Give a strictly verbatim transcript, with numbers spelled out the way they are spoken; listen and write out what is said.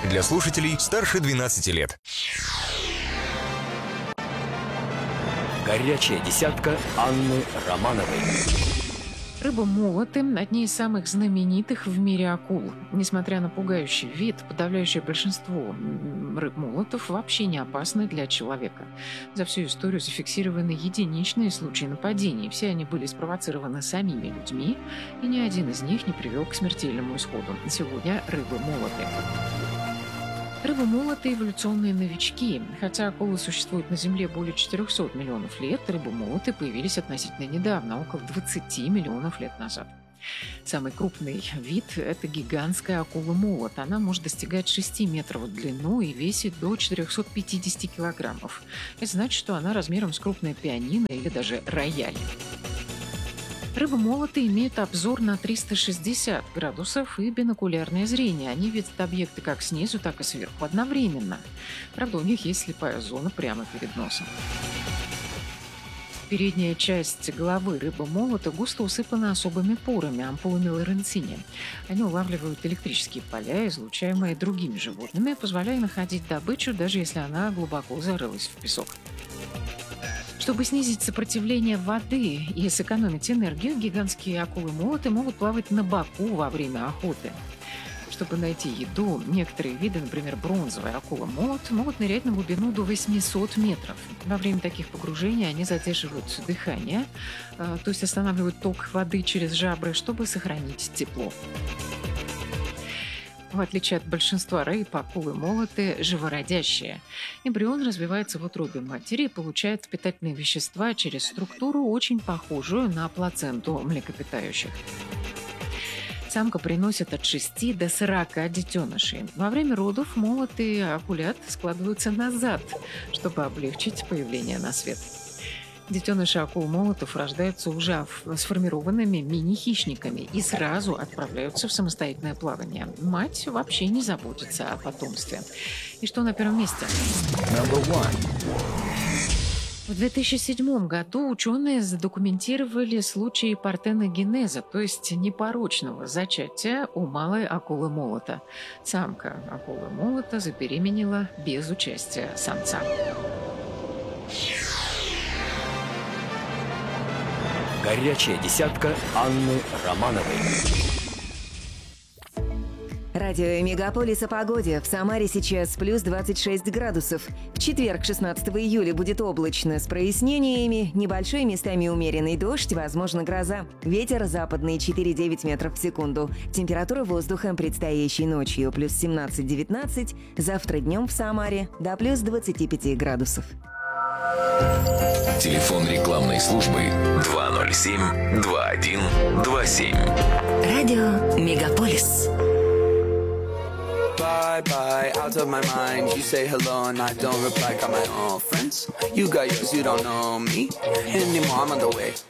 Для слушателей старше двенадцати лет. Горячая десятка Анны Романовой. Рыба-молоты – одни из самых знаменитых в мире акул. Несмотря на пугающий вид, подавляющее большинство рыб-молотов вообще не опасны для человека. За всю историю зафиксированы единичные случаи нападений. Все они были спровоцированы самими людьми, и ни один из них не привел к смертельному исходу. Сегодня рыбы-молоты. Рыбы-молоты – эволюционные новички. Хотя акулы существуют на Земле более четырехсот миллионов лет, рыбы-молоты появились относительно недавно, около двадцати миллионов лет назад. Самый крупный вид – это гигантская акула-молот. Она может достигать шести метров в длину и весит до четырехсот пятидесяти килограммов. Это значит, что она размером с крупное пианино или даже рояль. Рыбы-молоты имеют обзор на триста шестьдесят градусов и бинокулярное зрение. Они видят объекты как снизу, так и сверху одновременно. Правда, у них есть слепая зона прямо перед носом. Передняя часть головы рыбы-молота густо усыпана особыми порами, ампулами Лоренцини. Они улавливают электрические поля, излучаемые другими животными, позволяя находить добычу, даже если она глубоко зарылась в песок. Чтобы снизить сопротивление воды и сэкономить энергию, гигантские акулы-молоты могут плавать на боку во время охоты. Чтобы найти еду, некоторые виды, например, бронзовая акула-молот, могут нырять на глубину до восьмисот метров. Во время таких погружений они задерживают дыхание, то есть останавливают ток воды через жабры, чтобы сохранить тепло. В отличие от большинства рыб, акулы-молоты живородящие. Эмбрион развивается в утробе матери и получает питательные вещества через структуру, очень похожую на плаценту млекопитающих. Самка приносит от шести до сорока детенышей. Во время родов молоты акулят складываются назад, чтобы облегчить появление на свет. Детеныши акул-молотов рождаются уже сформированными мини-хищниками и сразу отправляются в самостоятельное плавание. Мать вообще не заботится о потомстве. И что на первом месте? В две тысячи седьмом году ученые задокументировали случаи партеногенеза, то есть непорочного зачатия у малой акулы-молота. Самка акулы-молота забеременела без участия самца. Горячая десятка Анны Романовой. Радио Мегаполис о погоде. В Самаре сейчас плюс двадцать шесть градусов. В четверг, шестнадцатого июля, будет облачно с прояснениями. Небольшой, местами умеренный дождь, возможно, гроза. Ветер западный четыре-девять метров в секунду. Температура воздуха предстоящей ночью плюс семнадцать-девятнадцать. Завтра днем в Самаре до плюс двадцати пяти градусов. Телефон рекламной службы два ноль семь два один два семь. Радио Мегаполис. Bye bye, out of my mind. You say hello and I don't reply. Got my own friends. You got yours, you don't know me anymore. I'm on the way.